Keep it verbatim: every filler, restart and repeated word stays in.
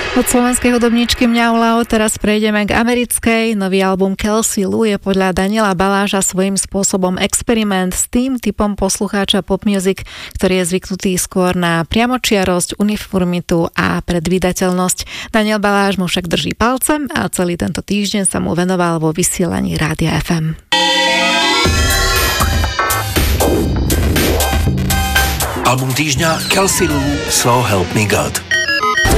Od slovenskej hudobníčky Mňau Lao teraz prejdeme k americkej. Nový album Kelsey Lou je podľa Daniela Baláža svojím spôsobom experiment s tým typom poslucháča pop music, ktorý je zvyknutý skôr na priamočiarosť, uniformitu a predvídateľnosť. Daniel Baláž mu však drží palce a celý tento týždeň sa mu venoval vo vysielaní Rádia ef em. Album týždňa Kelsey Lou So Help Me God.